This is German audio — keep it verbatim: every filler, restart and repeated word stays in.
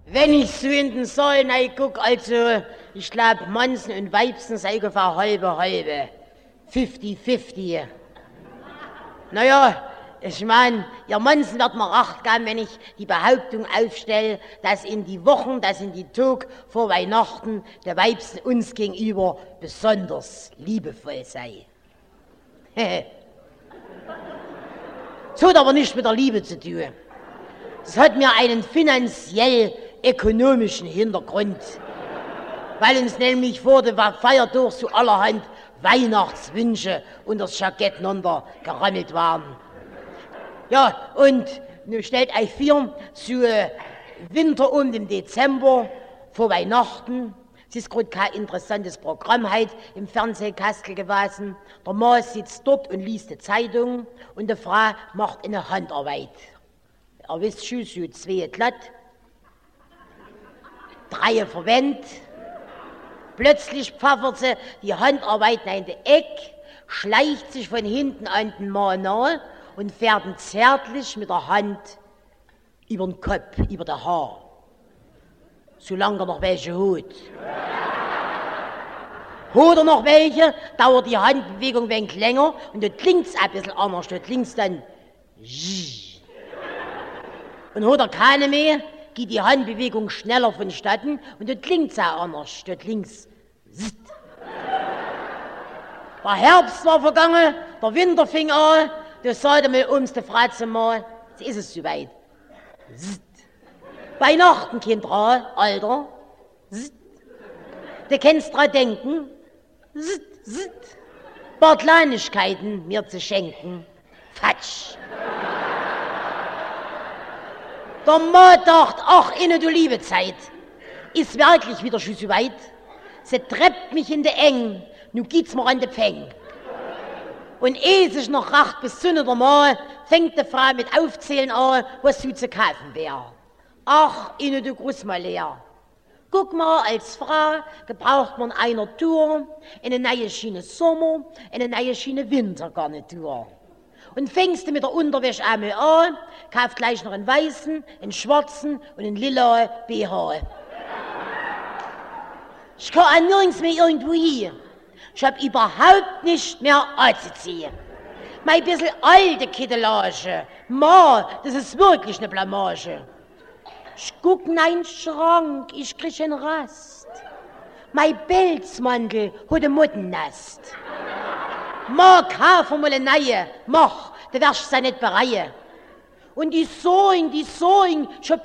Wenn ich so in den Saal guck, also, ich glaub, Mannsen und Weibsen sei ungefähr halbe, halbe. fünfzig fünfzig. Naja, ich mein, ihr Mannsen wird mir recht geben, wenn ich die Behauptung aufstelle, dass in die Wochen, dass in die Tag vor Weihnachten der Weibsen uns gegenüber besonders liebevoll sei. Das hat aber nichts mit der Liebe zu tun. Das hat mir einen finanziell-ökonomischen Hintergrund, weil uns nämlich vor der Feiertag so allerhand Weihnachtswünsche unter das Jackett gerammelt waren. Ja, und nun stellt euch vor, so Winter um den Dezember vor Weihnachten. Es ist gerade kein interessantes Programm heute im Fernsehkastel gewesen. Der Mann sitzt dort und liest die Zeitung und die Frau macht eine Handarbeit. Er wisst schon, so zwei glatt, drei verwendet. Plötzlich pfeffert sie die Handarbeit in die Eck, schleicht sich von hinten an den Mann nach und fährt ihn zärtlich mit der Hand über den Kopf, über das Haar. Solange er noch welche hat. Hat er noch welche, dauert die Handbewegung ein wenig länger und dort klingt es ein bisschen anders. Dort klingt es dann und hat er keine mehr, geht die Handbewegung schneller vonstatten und dort klingt es auch anders. Dort klingt es Der Herbst war vergangen, der Winter fing an, da sagte mir ums die Frau zum Mal, jetzt ist es soweit. Weihnachten, Kinder, Alter. Du kannst dran denken, ein paar Kleinigkeiten mir zu schenken. Fatsch. Der Mann dachte, ach, inne du liebe Zeit, ist wirklich wieder schon so weit. Sie treibt mich in de Eng, nun geht's mir an de Pfeng. Und ehe sich noch racht bis Sonne der Mal, fängt die Frau mit Aufzählen an, was so zu kaufen wär. Ach, inne du Gruß mal leer. Guck mal, als Frau gebraucht man einer Tour, eine neue Schiene Sommer, eine neue Schiene Wintergarnitur. Und fängst du mit der Unterwäsche einmal an, kaufst gleich noch einen weißen, einen schwarzen und einen lila B H. Ich kann auch nirgends mehr irgendwo hin. Ich hab überhaupt nicht mehr anzuziehen. Mein bisschen alte Kittelage, Ma, das ist wirklich eine Blamage. Ich guck in einen Schrank, ich krieg einen Rast. Mein Pelzmantel hat ein Mottennest. Ma, kauf mal eine neue, mach, du wirst sie nicht bereuen. Und die Sohn, die Sohn, ich hab